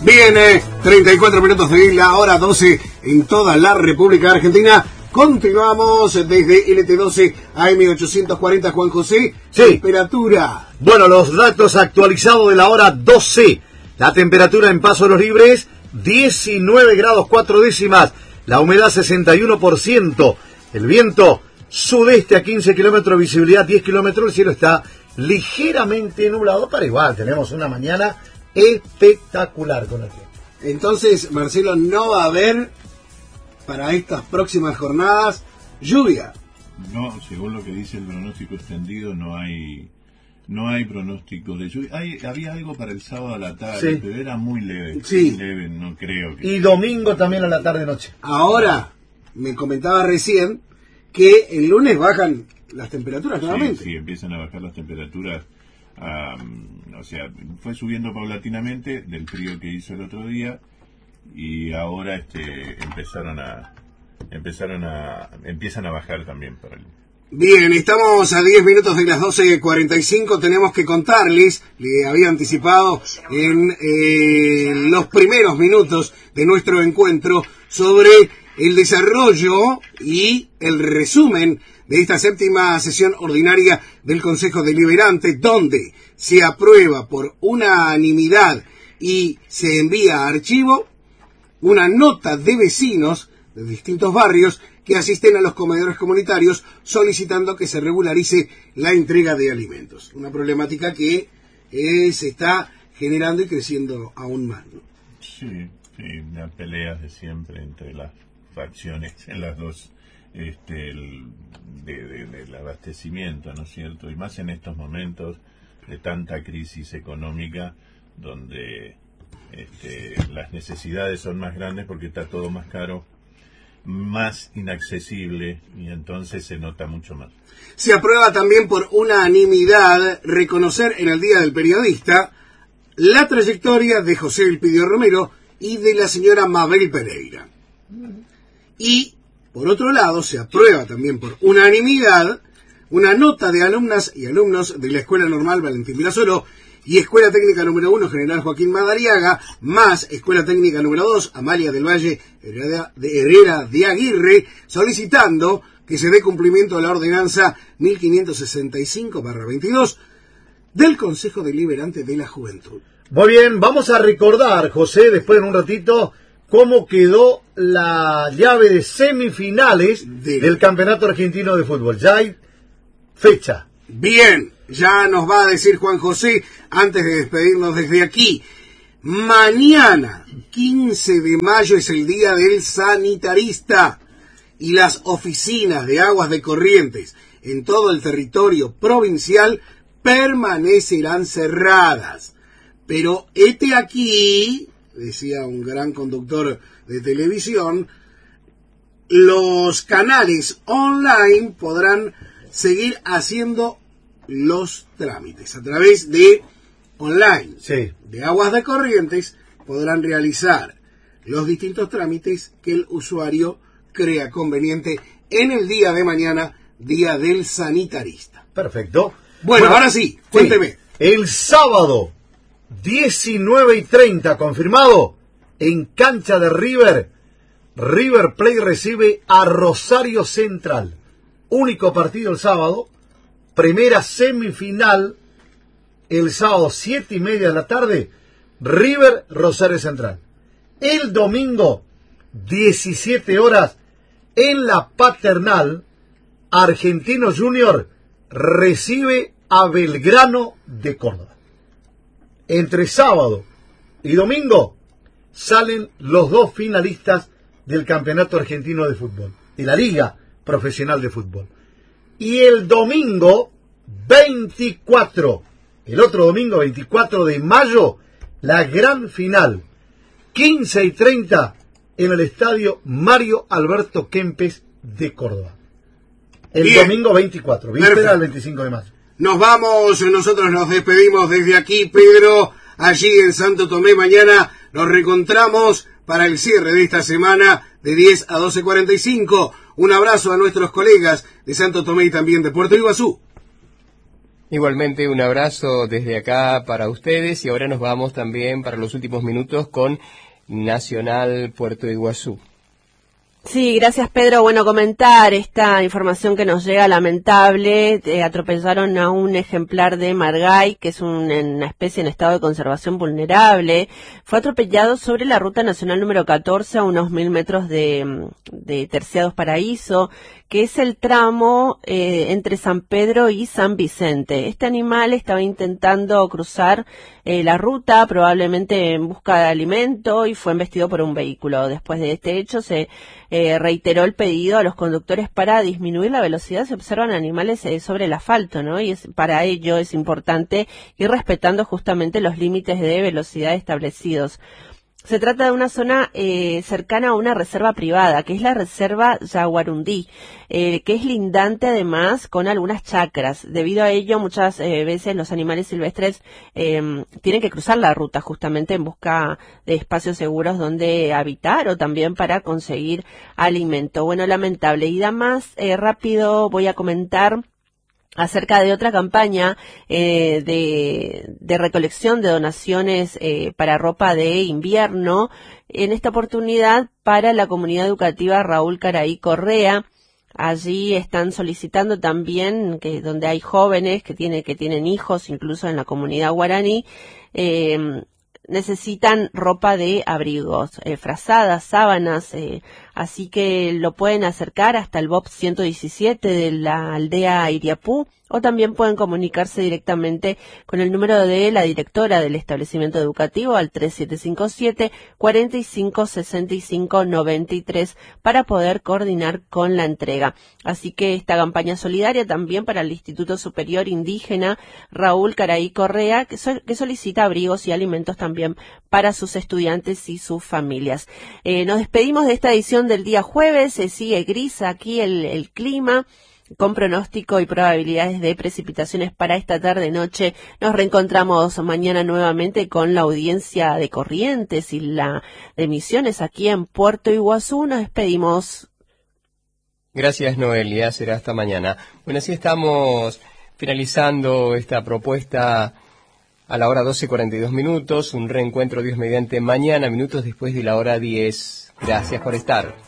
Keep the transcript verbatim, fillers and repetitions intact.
Bien, eh, treinta y cuatro minutos de la hora doce en toda la República Argentina. Continuamos desde L T doce A M ochocientos cuarenta, Juan José. Sí. Temperatura. Bueno, los datos actualizados de la hora doce. La temperatura en Paso de los Libres, diecinueve grados cuatro décimas. La humedad sesenta y uno por ciento. El viento sudeste a quince kilómetros, visibilidad diez kilómetros. El cielo está ligeramente nublado, pero igual tenemos una mañana espectacular con el tiempo. Entonces, Marcelo, no va a haber para estas próximas jornadas lluvia. No, según lo que dice el pronóstico extendido, no hay no hay pronóstico de lluvia. Hay, había algo para el sábado a la tarde, Sí. pero era muy leve. Sí. Muy leve, no creo que... Y domingo también a la tarde-noche. Ahora, me comentaba recién que el lunes bajan las temperaturas Sí, nuevamente. sí, empiezan a bajar las temperaturas. Um, o sea, fue subiendo paulatinamente del frío que hizo el otro día y ahora este empezaron a empezaron a empiezan a bajar también para el... Bien, estamos a diez minutos de las doce cuarenta y cinco. Tenemos que contarles, le había anticipado en eh, los primeros minutos de nuestro encuentro, sobre el desarrollo y el resumen de esta séptima sesión ordinaria del Consejo Deliberante, donde se aprueba por unanimidad y se envía a archivo una nota de vecinos de distintos barrios que asisten a los comedores comunitarios solicitando que se regularice la entrega de alimentos. Una problemática que eh, se está generando y creciendo aún más, ¿no? Sí, sí, las peleas de siempre entre las facciones en las dos, este, el, de, de, del abastecimiento, ¿no es cierto? Y más en estos momentos de tanta crisis económica, donde este, las necesidades son más grandes porque está todo más caro, más inaccesible, y entonces se nota mucho más. Se aprueba también por unanimidad reconocer en el Día del Periodista la trayectoria de José Elpidio Romero y de la señora Mabel Pereira. Y, por otro lado, se aprueba también por unanimidad una nota de alumnas y alumnos de la Escuela Normal Valentín Virasoro y Escuela Técnica número uno General Joaquín Madariaga, más Escuela Técnica número dos Amalia del Valle Herrera de, Herrera de Aguirre, solicitando que se dé cumplimiento a la ordenanza mil quinientos sesenta y cinco barra veintidós del Consejo Deliberante de la Juventud. Muy bien, vamos a recordar, José, después en un ratito, cómo quedó la llave de semifinales de... del Campeonato Argentino de Fútbol. Ya hay fecha. Bien, ya nos va a decir Juan José, antes de despedirnos desde aquí. Mañana, quince de mayo, es el Día del Sanitarista y las oficinas de aguas de Corrientes en todo el territorio provincial permanecerán cerradas. Pero este aquí, decía un gran conductor de televisión, los canales online podrán seguir haciendo los trámites a través de online. Sí. De Aguas de Corrientes podrán realizar los distintos trámites que el usuario crea conveniente en el día de mañana, Día del Sanitarista. Perfecto. Bueno, bueno ahora sí, cuénteme. Sí. El sábado, diecinueve y treinta, confirmado, en cancha de River, River Plate recibe a Rosario Central. Único partido el sábado, primera semifinal, el sábado, siete y media de la tarde, River Rosario Central. El domingo, diecisiete horas, en la Paternal, Argentino Junior recibe a Belgrano de Córdoba. Entre sábado y domingo salen los dos finalistas del Campeonato Argentino de Fútbol, de la Liga Profesional de Fútbol. Y el domingo veinticuatro, el otro domingo veinticuatro de mayo, la gran final, quince y treinta, en el estadio Mario Alberto Kempes de Córdoba. El Bien. Domingo veinticuatro, víspera del veinticinco de mayo. Nos vamos, nosotros nos despedimos desde aquí, Pedro, allí en Santo Tomé. Mañana nos reencontramos para el cierre de esta semana de diez a doce cuarenta y cinco. Un abrazo a nuestros colegas de Santo Tomé y también de Puerto Iguazú. Igualmente un abrazo desde acá para ustedes y ahora nos vamos también para los últimos minutos con Nacional Puerto Iguazú. Sí, gracias Pedro. Bueno, comentar esta información que nos llega lamentable. Eh, atropellaron a un ejemplar de margay, que es un, una especie en estado de conservación vulnerable. Fue atropellado sobre la ruta nacional número catorce a unos mil metros de, de Terciados Paraíso, que es el tramo eh, entre San Pedro y San Vicente. Este animal estaba intentando cruzar eh, la ruta, probablemente en busca de alimento, y fue embestido por un vehículo. Después de este hecho se eh, reiteró el pedido a los conductores para disminuir la velocidad. Se observan animales eh, sobre el asfalto, ¿no? Y es, para ello es importante ir respetando justamente los límites de velocidad establecidos. Se trata de una zona eh, cercana a una reserva privada, que es la reserva Yaguarundí, eh, que es lindante además con algunas chacras. Debido a ello, muchas eh, veces los animales silvestres eh, tienen que cruzar la ruta justamente en busca de espacios seguros donde habitar o también para conseguir alimento. Bueno, lamentable. Y además, eh, rápido voy a comentar acerca de otra campaña eh, de, de recolección de donaciones eh, para ropa de invierno, en esta oportunidad para la comunidad educativa Raúl Caraí Correa. Allí están solicitando también, que donde hay jóvenes que, tiene, que tienen hijos, incluso en la comunidad guaraní, eh, necesitan ropa de abrigos, eh, frazadas, sábanas, eh, así que lo pueden acercar hasta el B O P ciento diecisiete de la aldea Iriapú, o también pueden comunicarse directamente con el número de la directora del establecimiento educativo al tres siete cinco siete, cuatro cinco seis cinco nueve tres para poder coordinar con la entrega. Así que esta campaña solidaria también para el Instituto Superior Indígena Raúl Caraí Correa, que, so, que solicita abrigos y alimentos también para sus estudiantes y sus familias. Eh, nos despedimos de esta edición del día jueves. Se sigue gris aquí el, el clima, con pronóstico y probabilidades de precipitaciones para esta tarde-noche. Nos reencontramos mañana nuevamente con la audiencia de Corrientes y la de Misiones aquí en Puerto Iguazú. Nos despedimos. Gracias, Noelia. Será hasta mañana. Bueno, así estamos finalizando esta propuesta a la hora doce cuarenta y dos minutos. Un reencuentro, Dios mediante, mañana, minutos después de la hora diez. Gracias por estar.